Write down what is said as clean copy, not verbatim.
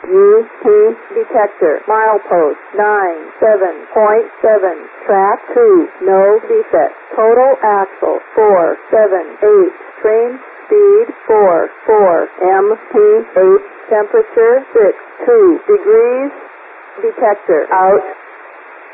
UP detector. Milepost 97.7. Track 2. No defect. Total axle 478. Train speed 44 mph. Temperature 62 degrees. Detector out.